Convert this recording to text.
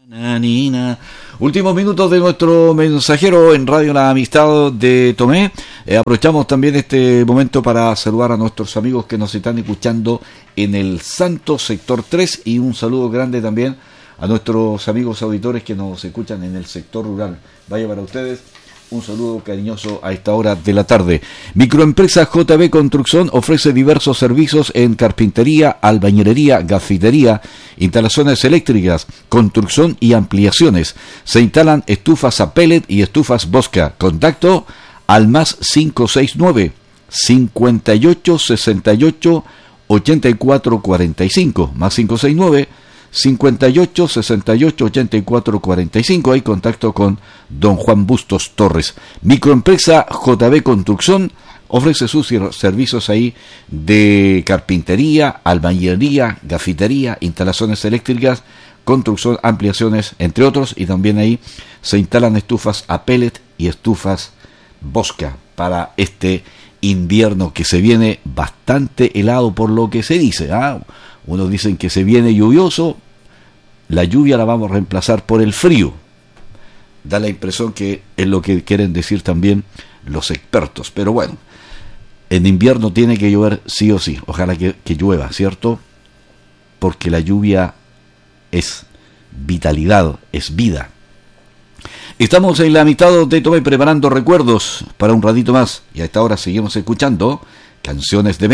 Nanina. Últimos minutos de nuestro mensajero en Radio La Amistad de Tomé. Aprovechamos también este momento para saludar a nuestros amigos que nos están escuchando en el Santo Sector 3 y un saludo grande también a nuestros amigos auditores que nos escuchan en el sector rural. Vaya para ustedes. Un saludo cariñoso a esta hora de la tarde. Microempresa JB Construcción ofrece diversos servicios en carpintería, albañilería, gafitería, instalaciones eléctricas, construcción y ampliaciones. Se instalan estufas a pellet y estufas Bosca. Contacto al más 569 58 68 84 45 más 569 58 68 84 45. Hay contacto con don Juan Bustos Torres. Microempresa JB Construcción ofrece sus servicios ahí de carpintería, albañilería, gafitería, instalaciones eléctricas, construcción, ampliaciones, entre otros, y también ahí se instalan estufas a pellet y estufas Bosca para este invierno que se viene bastante helado por lo que se dice, ¿ah? Unos dicen que se viene lluvioso, la lluvia la vamos a reemplazar por el frío. Da la impresión que es lo que quieren decir también los expertos. Pero bueno, en invierno tiene que llover sí o sí. Ojalá que llueva, ¿cierto? Porque la lluvia es vitalidad, es vida. Estamos en la mitad de Tomé preparando recuerdos para un ratito más. Y a esta hora seguimos escuchando canciones de